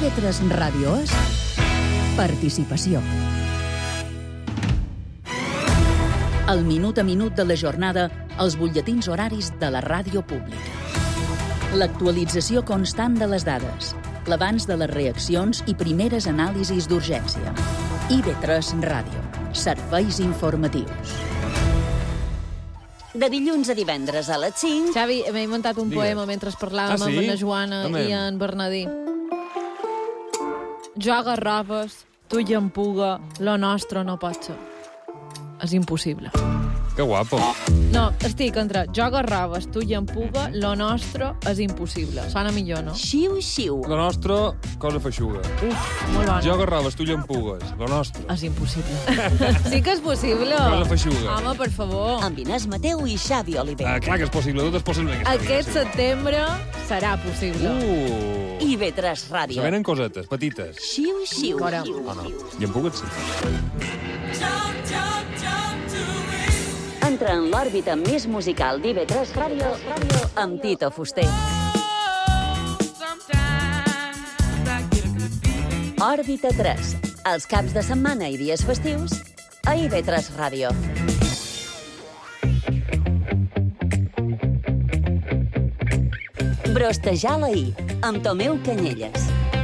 IB3 Ràdio és participació. El minut a minut de la jornada, els butlletins horaris de la ràdio pública. L'actualització constant de les dades, l'abans de les reaccions i primeres anàlisis d'urgència. IB3 Ràdio. Serveis informatius. De dilluns a divendres a les 5... Xavi, m'he inventat un poema mentre parlàvem amb la Joana i en Bernadí. Jo agarraves, tu i en puga, lo nostre no pot ser. És impossible. Que guapo. No, estic entre jo agarraves, tu i en puga, lo nostre és impossible. Sona millor, no? Xiu, xiu. La nostra, cosa feixuga. Uf, molt bona. Jo agarraves, tu llampugues. La nostra. És impossible. Sí que és possible. Cosa feixuga. Home, per favor. Amb Inés Mateu i Xavi Oliver. Clar que és possible, tot és possible. Aquest setembre serà possible. IB3 Ràdio. Se venen cosetes, petites. Xiu, xiu. Fora. O no? Llampugues, sí. Entra en l'òrbita més musical d'IB3 Ràdio amb Tito Fuster. Òrbita 3. Els caps de setmana i dies festius a IB3 Ràdio. Brostejar la I amb Tomeu Canyelles.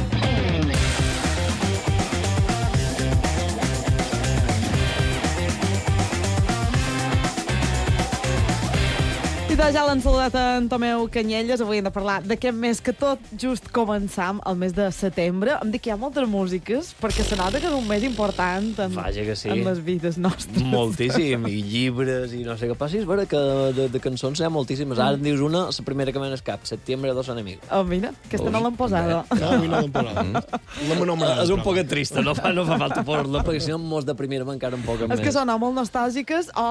I doncs ja l'han saludat en Tomeu Canyelles. Avui hem de parlar d'aquest mes que tot just començam, el mes de setembre. Em dic que hi ha moltes músiques, perquè se nota que és un mes important en les vides nostres. Moltíssim, i llibres, i no sé què passis, veure que de cançons hi ha moltíssimes. Ara en dius una, la primera que m'han escap, Septiembre, dos enemigos. Oh, mira, aquesta no l'han posada. Avui no l'han posada. És un poc trista, no fa falta posar-la, perquè si no mos deprimirem encara un poc més. És que són molt nostàlgiques o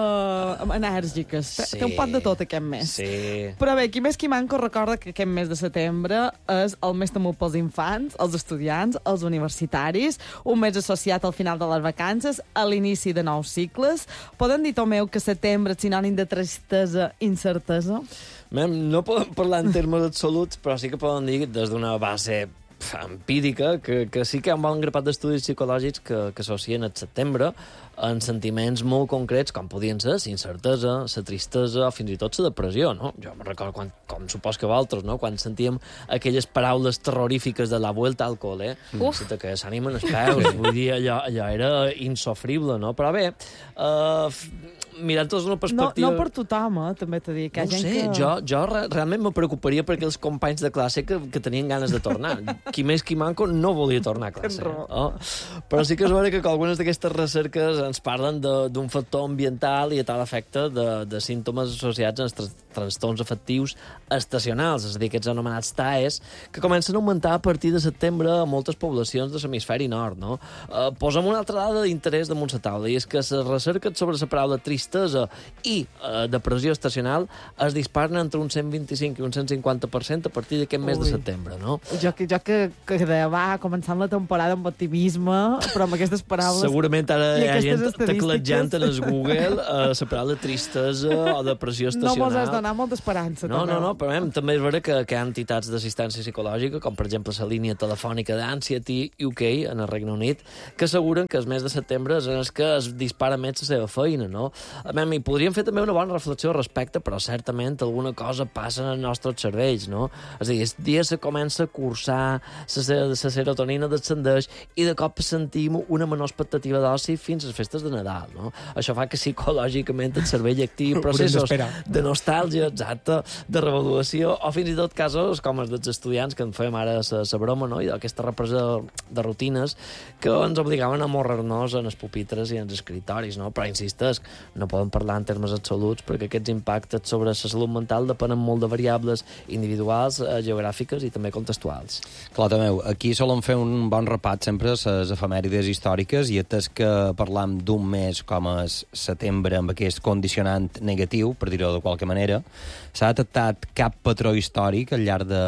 enèrgiques. Té un pot de tot aquest mes. Sí. Però bé, qui més qui manco recorda que aquest mes de setembre és el mes temut pels infants, els estudiants, els universitaris, un mes associat al final de les vacances, a l'inici de nous cicles. Podem dir, Tomeu, que setembre és sinònim de tristesa i incertesa? No podem parlar en termes absoluts, però sí que podem dir des d'una base empírica que sí que hi ha un bon grapat d'estudis psicològics que associen el setembre en sentiments molt concrets, com podien ser la incertesa, la tristesa o fins i tot la depressió, no? Jo me'n recordo, com supos que vosaltres, no? Quan sentíem aquelles paraules terrorífiques de la vuelta al col·le, se que s'animen els peus, vull dir, allò era insofrible, no? Però bé, mirant-ho des d'una perspectiva... No per tothom, també t'he dit. No sé, jo realment me preocuparia per aquells companys de classe que tenien ganes de tornar. Qui més qui manco no volia tornar a classe. Però sí que és vera que algunes d'aquestes recerques ens parlen d'un factor ambiental i a tal efecte de símptomes associats als trastorns afectius estacionals, és a dir, aquests anomenats TAEs, que comencen a augmentar a partir de setembre a moltes poblacions de l'hemisferi nord, no? Posem una altra dada d'interès damunt la taula, i és que les recerques sobre la paraula tristesa i depressió estacional es disparen entre un 125 i un 150% a partir d'aquest mes de setembre, no? Jo que deia, començant la temporada amb optimisme, però amb aquestes paraules... Segurament ara hi ha gent teclejant en el Google la paraula tristesa o depressió estacional. No mos has donat molta esperança. No, però també és vera que hi ha entitats d'assistència psicològica, com per exemple la línia telefònica d'Anxiety UK en el Regne Unit, que asseguren que el mes de setembre és en el que es dispara més la seva feina, no? I podríem fer també una bona reflexió al respecte, però certament alguna cosa passa en els nostres cervells, no? És a dir, el dia se comença a cursar, la serotonina descendeix i de cop sentim una menor expectativa d'oci fins a les festes de Nadal, no? Això fa que psicològicament el cervell activi processos de nostàlgia, exacte, de revaluació, o fins i tot casos com els dels estudiants, que en fem ara la broma, no? I aquesta represa de rutines que ens obligaven a morrer-nos en els pupitres i en els escritoris, no? Però insistes, no podem parlar en termes absoluts perquè aquests impactes sobre la salut mental depenen molt de variables individuals, geogràfiques i també contextuals. Clar, Tomeu, aquí solen fer un bon repat sempre a les efemèrides històriques i atès que parlam d'un mes com és setembre amb aquest condicionant negatiu, per dir-ho de qualque manera, s'ha detectat cap patró històric al llarg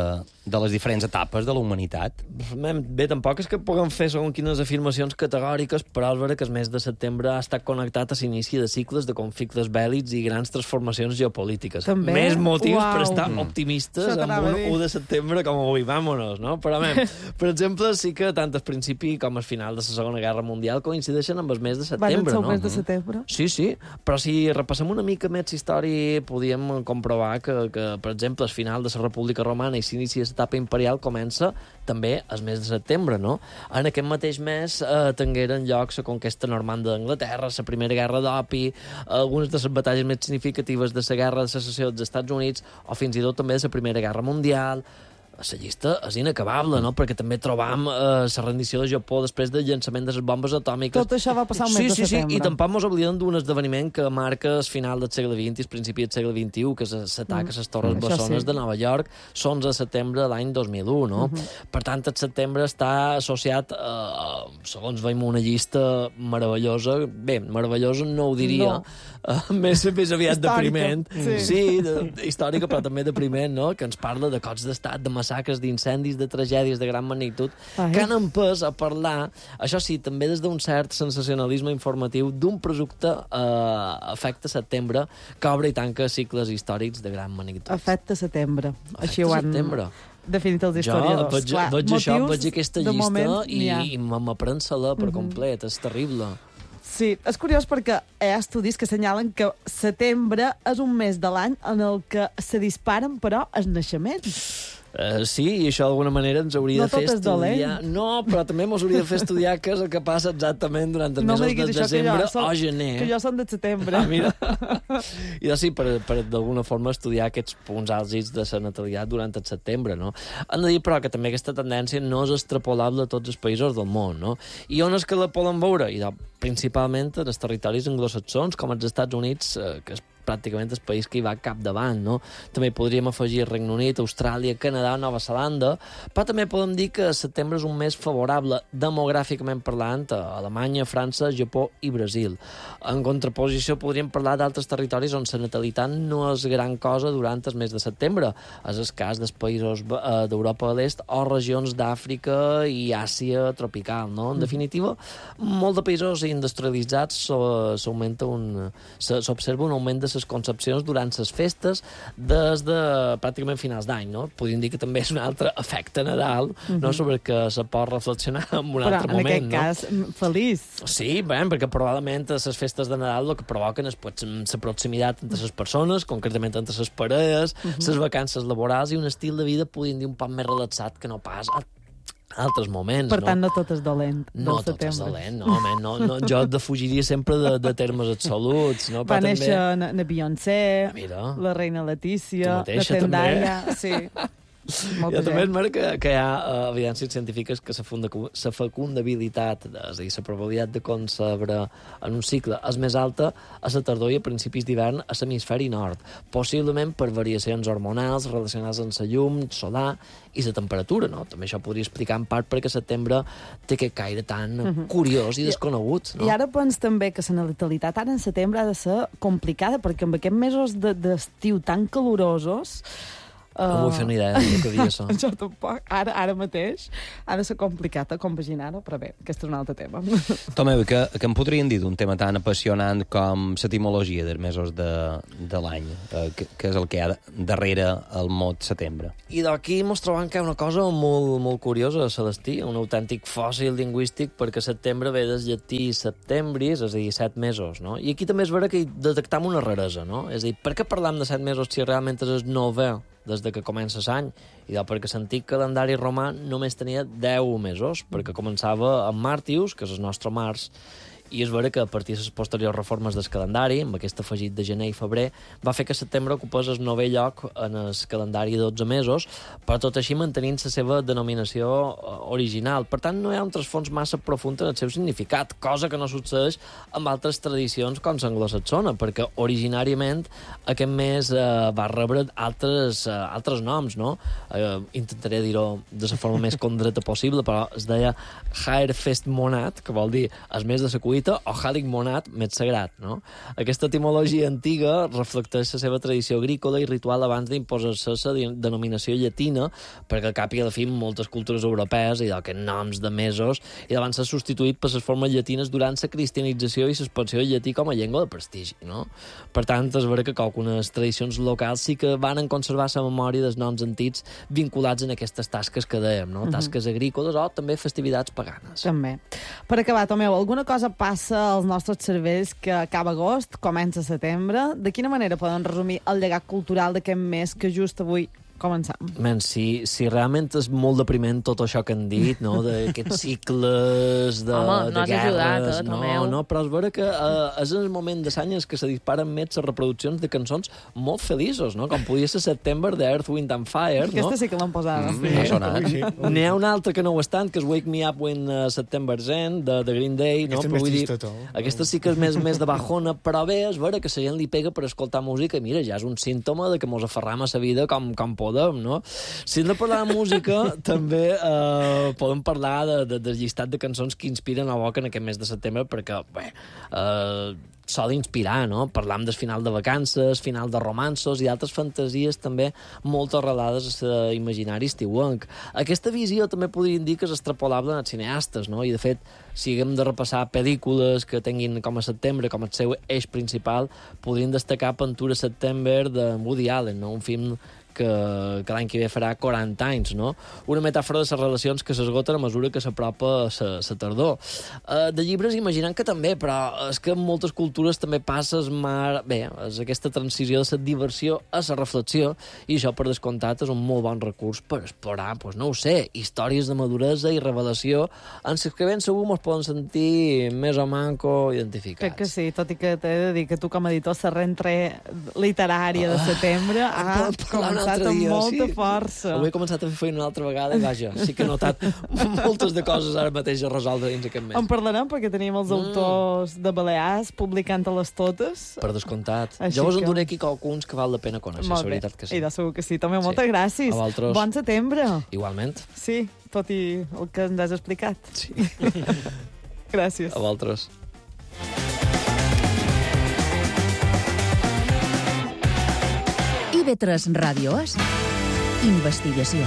de les diferents etapes de la humanitat. Bé, tampoc és que puguem fer segons quines afirmacions categòriques, però és vera que el mes de setembre ha estat connectat a l'inici de cicles de conflictes bèl·lics i grans transformacions geopolítiques. També? Més motius Uau. per estar optimistes Això amb t'anava un a dir. 1 de setembre com avui, vámonos, no? Però, per exemple, sí que tant el principi com el final de la Segona Guerra Mundial coincideixen amb el mes de setembre, Van no? el mes de setembre? Sí, però si repassem una mica més la història, podíem comprovar que, per exemple, el final de la República Romana i l'inici de l'etapa imperial comença també el mes de setembre, no? En aquest mateix mes tingueren lloc la conquesta normanda d'Anglaterra, la Primera Guerra d'Opi, algunes de les batalles més significatives de la Guerra de Secessió dels Estats Units, o fins i tot també de la Primera Guerra Mundial. La llista és inacabable, no? Perquè també trobam la rendició de Japó després del llançament de les bombes atòmiques. Tot això va passar el mes de setembre. Sí, i tampoc ens oblidem d'un esdeveniment que marca el final del segle XX i el principi del segle XXI, que és l'atac a les Torres Bessones de Nova York, l'11 de setembre de l'any 2001, no? Per tant, el setembre està associat, segons veiem una llista meravellosa, bé, meravellosa no ho diria, més aviat depriment. Sí, històrica, però també depriment, no? Que ens parla de cops d'estat, de massacres, d'incendis, de tragèdies de gran magnitud, que han empès a parlar, això sí, també des d'un cert sensacionalisme informatiu, d'un presumpte efecte setembre que obre i tanca cicles històrics de gran magnitud. Efecte setembre. Així ho han definit els historiadors. Jo veig això, veig aquesta llista i m'aprèn-se-la per complet, és terrible. Sí, és curiós perquè hi ha estudis que assenyalen que setembre és un mes de l'any en el que se disparen, però, els naixements. Sí, i això d'alguna manera ens hauria de fer estudiar... No, però també ens hauria de fer estudiar què és el que passa exactament durant els mesos de desembre o gener. Que jo som de setembre. Mira. I doncs sí, per d'alguna forma estudiar aquests punts àlgids de la natalitat durant el setembre, no? Hem de dir, però, que també aquesta tendència no és extrapolable a tots els països del món, no? I on és que la poden veure? I principalment en els territoris anglosaxons, com els Estats Units, que és pràcticament el país que hi va capdavant, no? També podríem afegir Regne Unit, Austràlia, Canadà, Nova Zelanda, però també podem dir que setembre és un mes favorable demogràficament parlant a Alemanya, França, Japó i Brasil. En contraposició podríem parlar d'altres territoris on la natalitat no és gran cosa durant el mes de setembre. És el cas dels països d'Europa de l'Est o regions d'Àfrica i Àsia tropical, no? En definitiva, molt de països industrialitzats s'observa un augment de les concepcions durant les festes des de pràcticament finals d'any, no? Podríem dir que també és un altre efecte Nadal, no? Sobre que se pot reflexionar en un altre moment, no? Però en aquest cas, feliç. Sí, bé, perquè probablement les festes de Nadal el que provoquen és la proximitat entre les persones, concretament entre les parelles, les vacances laborals i un estil de vida, podríem dir, un poc més relaxat que no pas altres moments, per tant, no tot és dolent. No tot és dolent, no, jo defugiria sempre de termes absoluts. No? Va néixer na Beyoncé, la reina Letícia, la Zendaya... Sí. Ja també és mer que hi ha evidències científiques que la fecundabilitat, és a dir, la probabilitat de concebre en un cicle és més alta a la tardor i a principis d'hivern a l'hemisferi nord, possiblement per variacions hormonals relacionades amb la llum solar i la temperatura, no? També això podria explicar en part perquè setembre té aquest caire tan curiós i desconegut, no? I ara pens també que la natalitat ara en setembre ha de ser complicada, perquè amb aquests mesos d'estiu tan calorosos no vull fer una idea del que diria això. Jo tampoc. Ara mateix ha de ser complicat a compaginar-ho, però bé, aquest és un altre tema. Tomeu, que em podrien dir d'un tema tan apassionant com l'etimologia dels mesos de l'any, que és el que hi ha darrere el mot setembre? I d'aquí ens trobem que hi ha una cosa molt, molt curiosa, Celestí, un autèntic fòssil lingüístic, perquè setembre ve del llatí septembris, és a dir, 7 mesos, no? I aquí també és vera que hi detectam una raresa, no? És a dir, per què parlam de 7 mesos si realment és el 9è des de que comença l'any? I perquè l'antic calendari romà només tenia 10 mesos, perquè començava amb Martius, que és el nostre març, i és vera que a partir de les posteriors reformes del calendari, amb aquest afegit de gener i febrer, va fer que setembre ocupés el 9è lloc en el calendari de 12 mesos, però tot així mantenint la seva denominació original. Per tant, no hi ha un trasfons massa profund en el seu significat, cosa que no succeeix amb altres tradicions com l'anglosaxona, perquè originàriament aquest mes va rebre altres noms, no? Intentaré dir-ho de la forma més condreta possible, però es deia Haerfestmonat, que vol dir el mes de la cuina, fruita, o Hàlig Monat, més sagrat, no? Aquesta etimologia antiga reflecteix la seva tradició agrícola i ritual abans d'imposar-se la denominació llatina, perquè al cap i a la fi moltes cultures europees i d'aquests noms de mesos i van ser substituït per les formes llatines durant la cristianització i l'expansió del llatí com a llengua de prestigi, no? Per tant, és vera que algunes tradicions locals sí que van conservar la memòria dels noms antics vinculats en aquestes tasques que dèiem, no? Tasques agrícoles o també festivitats paganes. També. Per acabar, Tomeu, alguna cosa passa als nostres cervells que acaba agost, comença setembre? De quina manera poden resumir el llegat cultural d'aquest mes que just avui començam? Men, si realment és molt depriment tot això que han dit, no? D'aquests cicles de, home, no de guerres... has ajudat, no, però és vera que és el moment de l'any que se disparen més les reproduccions de cançons molt feliços, no? Com podia ser September de Earth, Wind and Fire, no? Aquesta sí que l'han posada. Ha sonat. N'hi ha una altra que no ho és tant, que és Wake Me Up When September's End, de Green Day, no? Aquesta és més trista, tot. Aquesta sí que és més de bajona, però bé, és vera que la gent li pega per escoltar música i mira, ja és un símptoma de que mos aferram a la vida com podem, no? Si hem de parlar de música, també podem parlar del llistat de cançons que inspiren a boca en aquest mes de setembre, perquè, bé, sol inspirar, no? Parlam del final de vacances, final de romanços i altres fantasies també molt arrelades a l'imaginari estiuenc. Aquesta visió també podríem dir que és extrapolable als cineastes, no? I, de fet, si haguem de repassar pel·lícules que tinguin com a setembre, com el seu eix principal, podríem destacar Aventura September de Woody Allen, no? Un film que l'any que ve farà 40 anys, no? Una metàfora de les relacions que s'esgoten a mesura que s'apropa la tardor. De llibres imaginant que també, però és que en moltes cultures també passa és aquesta transició de la diversió a la reflexió, i això, per descomptat, és un molt bon recurs per explorar, doncs no ho sé, històries de maduresa i revelació en les que ben segur ens poden sentir més o manco identificats. Crec que sí, tot i que t'he de dir que tu com a editor la rentre literària de setembre ha començat amb molta força. Avui he començat a fer feina una altra vegada i vaja, sí que he notat moltes de coses ara mateix a resoldre dins aquest mes. En parlarem perquè tenim els autors de Balears publicant-les totes. Per descomptat. Així Jo vos en que- duré aquí qualcuns que val la pena conèixer, la veritat que sí. I de segur que sí. També moltes gràcies. A vosaltres. Bon setembre. Igualment. Sí, tot i el que ens has explicat. Sí. Gràcies. A vosaltres. IB3 Ràdio és investigació.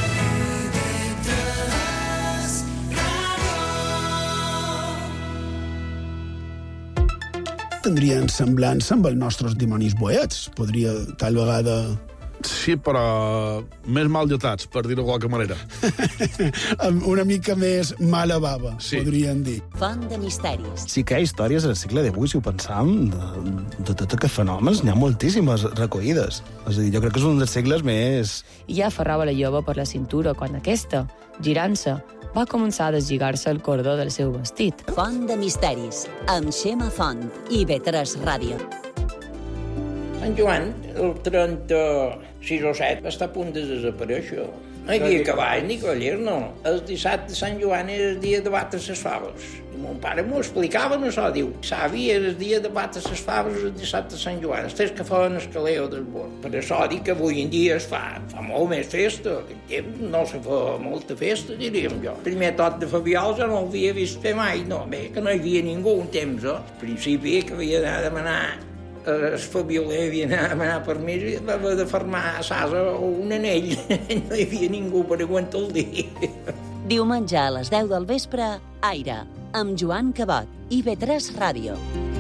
Tindrien semblança amb els nostres dimonis boets. Podria, tal vegada... Sí, però més mal dotats, per dir-ho de qualque manera. Una mica més mala bava, Sí. podríem dir. Font de misteris. Sí que hi ha històries al segle d'avui, si ho pensam, de tots aquests fenòmens, n'hi ha moltíssimes recollides. És a dir, jo crec que és un dels segles més... I ja aferrava la jove per la cintura quan aquesta, girant-se, va començar a deslligar-se el cordó del seu vestit. Font de misteris, amb Xema Font i IB3 Ràdio. Sant Joan, el 36 o 7, està a punt de desaparèixer. No hi havia cavall ni cavallers, no. El dissabte de Sant Joan era el dia de batre les faves. I mon pare m'ho explicava, no això, diu. Savi era el dia de batre les faves el dissabte de Sant Joan. Els tres que feien el caleo del bord. Per això dic que avui en dia es fa molt més festa. Aquest temps no se fa molta festa, diríem jo. Primer tot de Fabiol jo no l'havia vist fer mai, no. Bé, que no hi havia ningú un temps, Al principi que havia d'anar a demanar el Fabioler havia d'anar a demanar permís i va haver de fermar a Sasa un anell. No hi havia ningú per aguantar el dia. Diumenge a les 10 del vespre, Aire, amb Joan Cabot, IB3 Ràdio.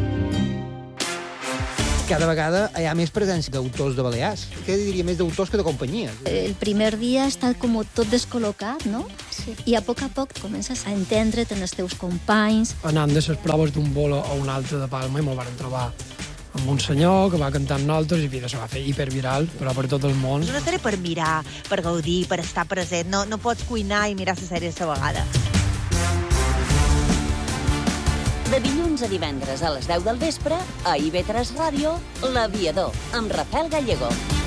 Cada vegada hi ha més presència d'autors de Balears. Què diria, més d'autors que de companyies? El primer dia està com tot descol·locat, no? Sí. I a poc comences a entendre't en els teus companys. Anant de les proves d'un bolo a un altre de Palma i me'l van trobar amb un senyor que va cantar amb nosaltres i vida, se va fer hiperviral, però per tot el món. És una sèrie per mirar, per gaudir, per estar present. No pots cuinar i mirar la sèrie a la vegada. De dilluns a divendres a les 10 del vespre, a IB3 Ràdio, L'Aviador, amb Rafael Gallego.